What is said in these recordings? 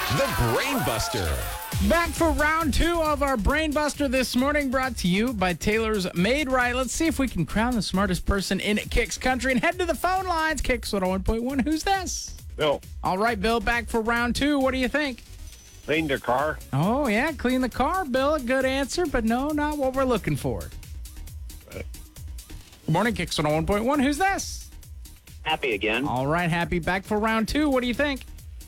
The Brain Buster. Back for round 2 of our Brain Buster this morning, brought to you by Taylor's Made Right. Let's see if we can crown the smartest person in Kicks Country and head to the phone lines. Kicks 101.1. Who's this? Bill, All right, Bill, back for round 2. What do you think? clean the car. Oh, yeah, clean the car, Bill. A good answer, but no, not what we're looking for. Good morning, Kicks 101.1. Who's this? Happy again. All right, Happy, back for round 2. What do you think?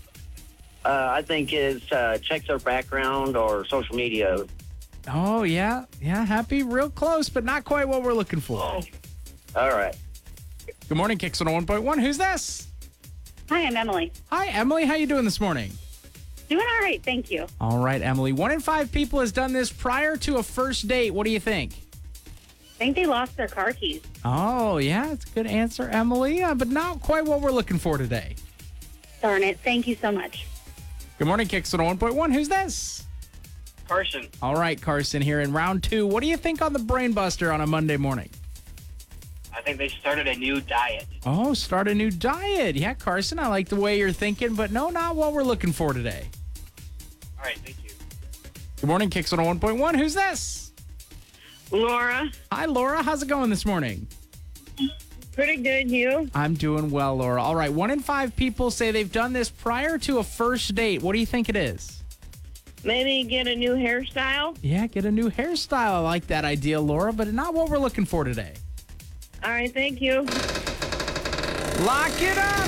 I think is checks their background or social media. Oh, yeah, Happy, real close, but not quite what we're looking for. All right. Good morning, Kicks 101.1. Who's this? Hi, I'm Emily. Hi, Emily. How you doing this morning? Doing all right, thank you. All right, Emily. 1 in 5 people has done this prior to a first date. What do you think? I think they lost their car keys. Oh, yeah, it's a good answer, Emily, but not quite what we're looking for today. Darn it, thank you so much. Good morning, Kicks 101.1. Who's this? Carson. All right, Carson here in round 2. What do you think on the Brain Buster on a Monday morning? I think they started a new diet. Oh, start a new diet. Yeah, Carson, I like the way you're thinking, but no, not what we're looking for today. All right, thank you. Good morning, Kicks 101.1. Who's this? Laura, Hi, Laura. How's it going this morning? pretty good, you? I'm doing well, Laura. All right, 1 in 5 people say they've done this prior to a first date. What do you think it is? Maybe get a new hairstyle? Yeah, get a new hairstyle. I like that idea, Laura, but not what we're looking for today. All right, thank you. Lock it up!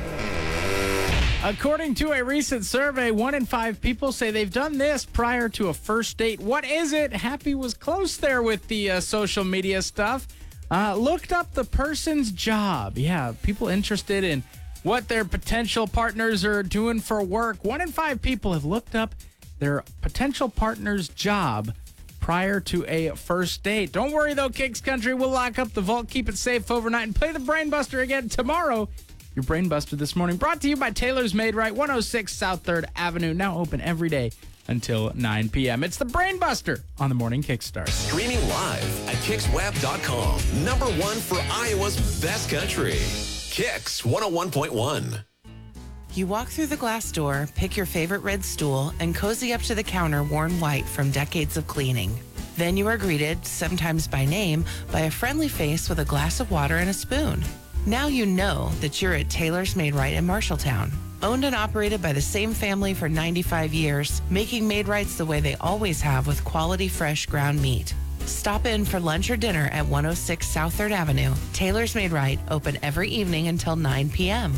According to a recent survey, 1 in 5 people say they've done this prior to a first date. What is it? Happy was close there with the social media stuff. Looked up the person's job. Yeah, people interested in what their potential partners are doing for work. 1 in 5 people have looked up their potential partner's job prior to a first date. Don't worry, though, Kicks Country. We'll lock up the vault, keep it safe overnight, and play the Brain Buster again tomorrow. Your Brain Buster this morning brought to you by Taylor's Made Right, 106 South 3rd Avenue, now open every day until 9 p.m. It's the Brain Buster on the Morning Kickstart. Streaming live at KixWeb.com. #1 for Iowa's best country. Kicks 101.1. You walk through the glass door, pick your favorite red stool, and cozy up to the counter worn white from decades of cleaning. Then you are greeted, sometimes by name, by a friendly face with a glass of water and a spoon. Now you know that you're at Taylor's Made Right in Marshalltown. Owned and operated by the same family for 95 years, making Made Rights the way they always have with quality, fresh ground meat. Stop in for lunch or dinner at 106 South 3rd Avenue. Taylor's Made Right, open every evening until 9 p.m.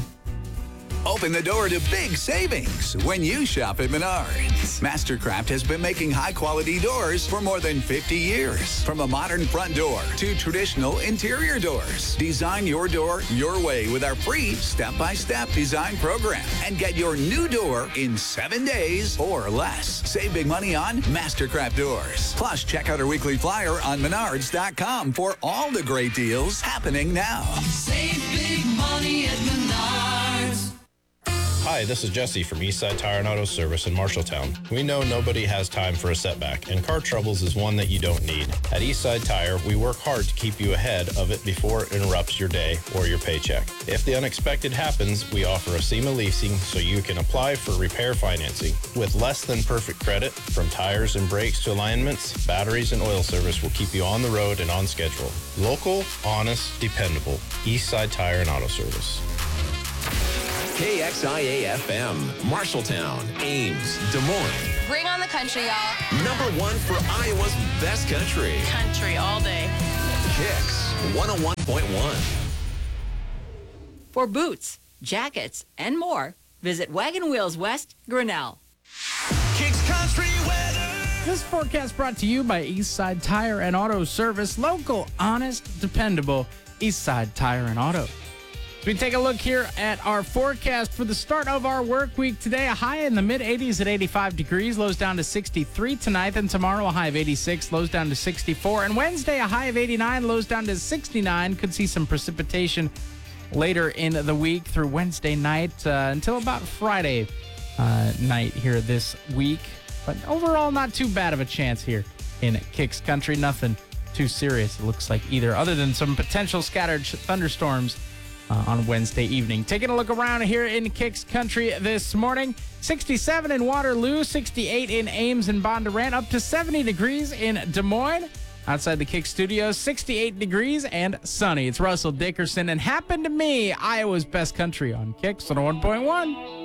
Open the door to big savings when you shop at Menards. Mastercraft has been making high-quality doors for more than 50 years. From a modern front door to traditional interior doors. Design your door your way with our free step-by-step design program. And get your new door in 7 days or less. Save big money on Mastercraft doors. Plus, check out our weekly flyer on Menards.com for all the great deals happening now. Save big money at Menards. Hi, this is Jesse from Eastside Tire and Auto Service in Marshalltown. We know nobody has time for a setback, and car troubles is one that you don't need. At Eastside Tire, we work hard to keep you ahead of it before it interrupts your day or your paycheck. If the unexpected happens, we offer a SEMA leasing so you can apply for repair financing. With less than perfect credit, from tires and brakes to alignments, batteries and oil service will keep you on the road and on schedule. Local, honest, dependable. Eastside Tire and Auto Service. KXIA-FM, Marshalltown, Ames, Des Moines. Bring on the country, y'all. #1 for Iowa's best country. Country all day. Kicks 101.1. For boots, jackets, and more, visit Wagon Wheels West, Grinnell. Kicks Country weather. This forecast brought to you by Eastside Tire and Auto Service. Local, honest, dependable Eastside Tire and Auto. So we take a look here at our forecast for the start of our work week today. A high in the mid-80s at 85 degrees, lows down to 63 tonight. Then tomorrow, a high of 86, lows down to 64. And Wednesday, a high of 89, lows down to 69. Could see some precipitation later in the week through Wednesday night until about Friday night here this week. But overall, not too bad of a chance here in Kicks Country. Nothing too serious, it looks like, either, other than some potential scattered thunderstorms on Wednesday evening. Taking a look around here in Kicks Country this morning. 67 in Waterloo, 68 in Ames and Bondurant, up to 70 degrees in Des Moines. Outside the Kicks studios, 68 degrees and sunny. It's Russell Dickerson and Happen to Me, Iowa's Best Country on Kicks 101.1.